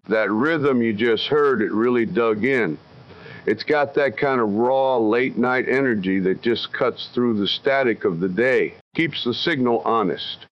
That rhythm you just heard, it really dug in. It's got that kind of raw, late-night energy that just cuts through the static of the day, keeps the signal honest.